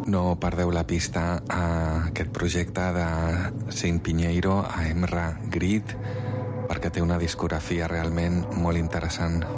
No perdeu la pista a aquest projecte de Saint Pinheiro, a Emra Grid, perquè té una discografia realment molt interessant.